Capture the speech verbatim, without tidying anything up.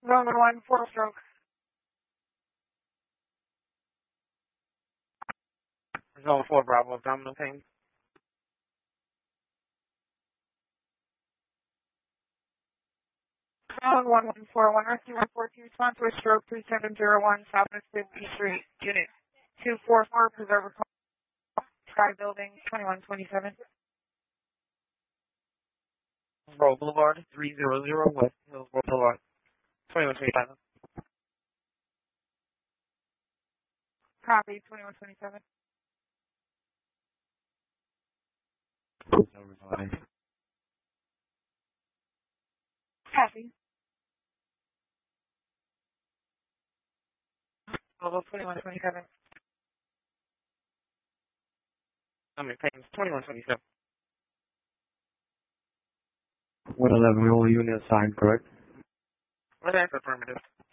Zone one, four stroke. Zone four, Bravo, abdominal pain. Zone one one four one, rescue one four two, response to a stroke three seven zero one, Southwest fifty Street, Unit two four four, Preserver Sky Building, twenty-one twenty-seven. Hillsborough Boulevard, three hundred, West Hillsborough Boulevard, twenty-one twenty-five. Copy, twenty-one twenty-seven. Copy. Level twenty-one twenty-seven. I'm in pain, twenty-one twenty-seven. one eleven, roll unit assigned, correct? Well, that's affirmative.